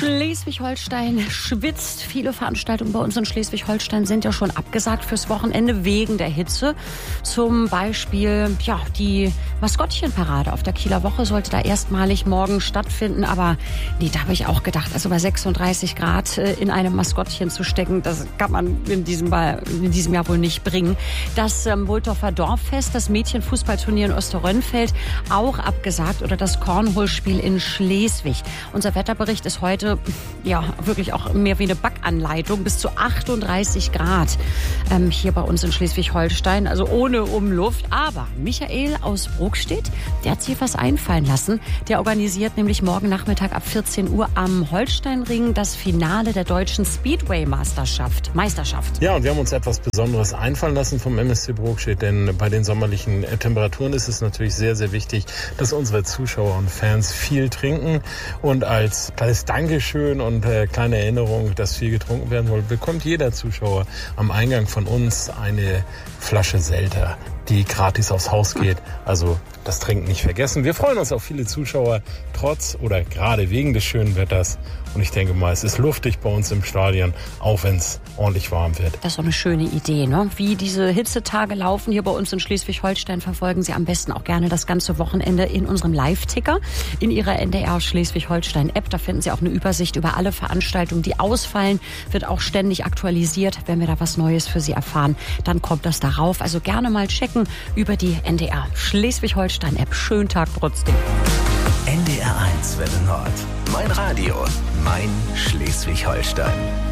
Schleswig-Holstein schwitzt. Viele Veranstaltungen bei uns in Schleswig-Holstein sind ja schon abgesagt fürs Wochenende wegen der Hitze. Zum Beispiel die Maskottchenparade auf der Kieler Woche sollte da erstmalig morgen stattfinden. Aber nee, da habe ich auch gedacht, also bei 36 Grad in einem Maskottchen zu stecken, das kann man in diesem Jahr wohl nicht bringen. Das Wultorfer Dorffest, das Mädchenfußballturnier in Osterrönfeld auch abgesagt oder das Cornhole-Spiel in Schleswig. Unser Wetterbericht ist heute wirklich auch mehr wie eine Backanleitung. Bis zu 38 Grad hier bei uns in Schleswig-Holstein, also ohne Umluft. Aber Michael aus Brokstedt, der hat sich was einfallen lassen. Der organisiert nämlich morgen Nachmittag ab 14 Uhr am Holsteinring das Finale der deutschen Speedway-Meisterschaft. Ja, und wir haben uns etwas Besonderes einfallen lassen vom MSC Brokstedt, denn bei den sommerlichen Temperaturen ist es natürlich sehr, sehr wichtig, dass unsere Zuschauer und Fans viel trinken. Und als kleines Dankeschön und kleine Erinnerung, dass viel getrunken werden soll, bekommt jeder Zuschauer am Eingang von uns eine Flasche Selter, die gratis aufs Haus geht. Also das Trinken nicht vergessen. Wir freuen uns auf viele Zuschauer, trotz oder gerade wegen des schönen Wetters. Und ich denke mal, es ist luftig bei uns im Stadion, auch wenn es ordentlich warm wird. Das ist doch eine schöne Idee, ne? Wie diese Hitzetage laufen hier bei uns in Schleswig-Holstein, verfolgen Sie am besten auch gerne das ganze Wochenende in unserem Live-Ticker, in Ihrer NDR Schleswig-Holstein-App. Da finden Sie auch eine Übersicht über alle Veranstaltungen, die ausfallen. Wird auch ständig aktualisiert. Wenn wir da was Neues für Sie erfahren, dann kommt das darauf. Also gerne mal checken über die NDR Schleswig-Holstein-App. Schönen Tag trotzdem. NDR 1 Welle Nord. Mein Radio, mein Schleswig-Holstein.